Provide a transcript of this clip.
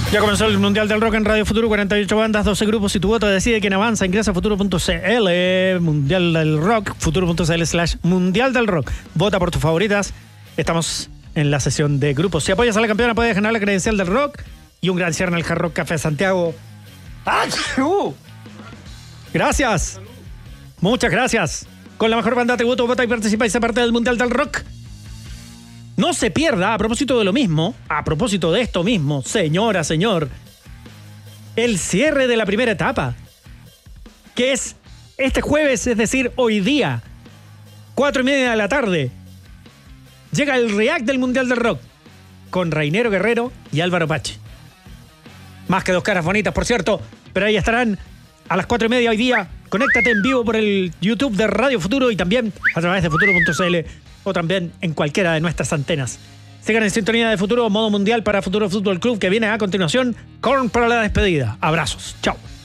Ya comenzó el Mundial del Rock en Radio Futuro, 48 bandas, 12 grupos y tu voto decide quién avanza. Ingresa a futuro.cl, Mundial del Rock, futuro.cl/Mundial del Rock. Vota por tus favoritas. Estamos en la sesión de grupos. Si apoyas a la campeona puedes ganar la credencial del rock y un gran cierre en el Hard Rock Café Santiago. Gracias. Muchas gracias. Con la mejor banda te voto, vota y participa y sé parte del Mundial del Rock. No se pierda, a propósito de lo mismo, a propósito de esto mismo, señora, señor, el cierre de la primera etapa, que es este jueves, es decir, hoy día, 4:30 de la tarde. Llega el React del Mundial del Rock, con Rainero Guerrero y Álvaro Pache. Más que dos caras bonitas, por cierto, pero ahí estarán a las 4:30 hoy día. Conéctate en vivo por el YouTube de Radio Futuro y también a través de futuro.cl o también en cualquiera de nuestras antenas. Sigan en sintonía de Futuro, modo mundial para Futuro Fútbol Club, que viene a continuación. Korn para la despedida. Abrazos. Chao.